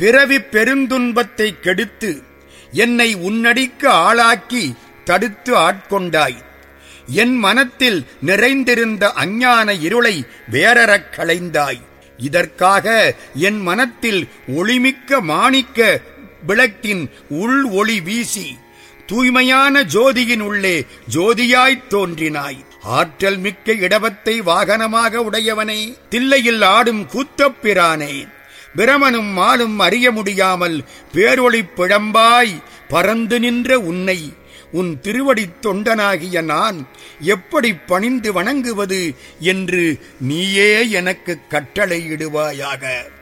பிறவிப் பெருந்துன்பத்தை கெடுத்து என்னை உன்னடிக்கு ஆளாக்கி தடுத்து ஆட்கொண்டாய். என் மனத்தில் நிறைந்திருந்த அஞ்ஞான இருளை வேறறக் களைந்தாய். இதற்காக என் மனத்தில் ஒளிமிக்க மாணிக்க விளக்கின் உள் ஒளி வீசி தூய்மையான ஜோதியின் உள்ளே ஜோதியாய்த் தோன்றினாய். ஆற்றல் மிக்க இடவத்தை வாகனமாக உடையவனே, தில்லையில் ஆடும் கூத்தப்பிரானே, பிரமனும் மாலும் அறிய முடியாமல் பேரொளிப் பிழம்பாய் பறந்து நின்ற உன்னை உன் திருவடித் தொண்டனாகிய நான் எப்படி பணிந்து வணங்குவது என்று நீயே எனக்கு கட்டளையிடுவாயாக.